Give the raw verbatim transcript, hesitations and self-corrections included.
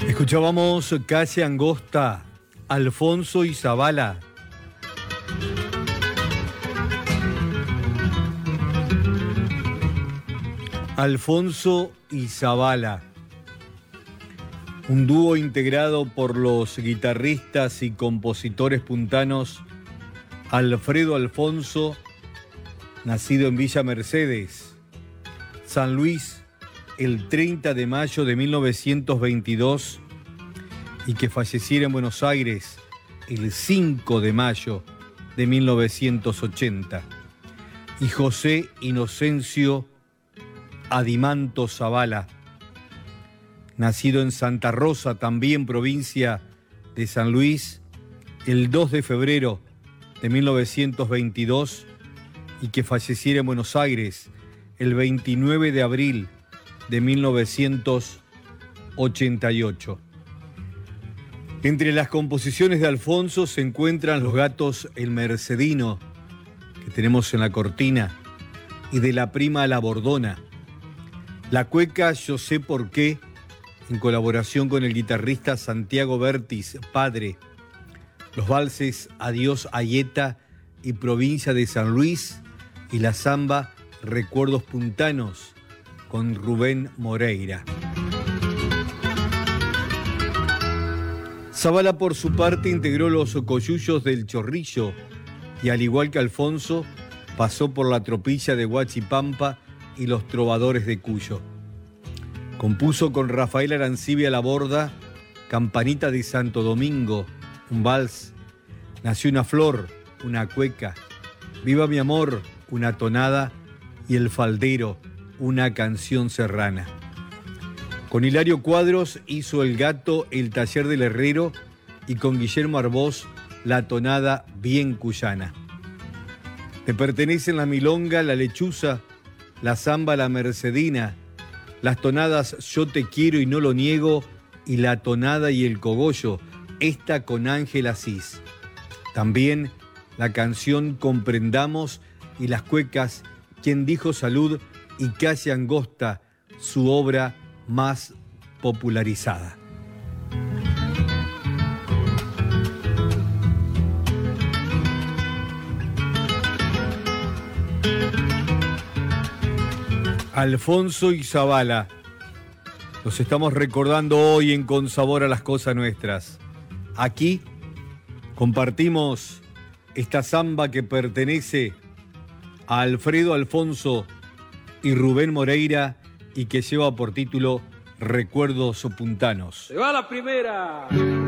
Escuchábamos Calle Angosta, Alfonso y Zabala. Alfonso y Zabala, un dúo integrado por los guitarristas y compositores puntanos Alfredo Alfonso, nacido en Villa Mercedes, San Luis, el treinta de mayo de mil novecientos veintidós, y que falleciera en Buenos Aires el cinco de mayo de mil novecientos ochenta, y José Inocencio Adimanto Zabala, nacido en Santa Rosa, también provincia de San Luis, el dos de febrero de mil novecientos veintidós, y que falleciera en Buenos Aires el veintinueve de abril de mil novecientos ochenta y ocho. Entre las composiciones de Alfonso se encuentran Los Gatos El Mercedino, que tenemos en la cortina, y De la Prima a la Bordona. La cueca Yo sé por qué, en colaboración con el guitarrista Santiago Bertis, padre. Los valses Adiós Ayeta y Provincia de San Luis, y la samba Recuerdos Puntanos, con Rubén Moreira. Zabala, por su parte, integró los Coyullos del Chorrillo y, al igual que Alfonso, pasó por la tropilla de Huachipampa y los Trovadores de Cuyo. Compuso con Rafael Arancibia La Borda Campanita de Santo Domingo, un vals, Nació una flor, una cueca, Viva mi amor, una tonada, y El Faldero, una canción serrana. Con Hilario Cuadros hizo El Gato, El Taller del Herrero, y con Guillermo Arbós la tonada Bien Cuyana. Le pertenecen la milonga, la lechuza, la zamba, la mercedina, las tonadas Yo te quiero y no lo niego, y la tonada y el cogollo, esta con Ángel Asís. También la canción Comprendamos y las cuecas Quien dijo salud y Calle Angosta, su obra más popularizada. Alfonso y Zabala, los estamos recordando hoy en Con Sabor a las Cosas Nuestras. Aquí compartimos esta samba que pertenece a Alfredo Alfonso y Rubén Moreira, y que lleva por título Recuerdos Puntanos. ¡Se va la primera!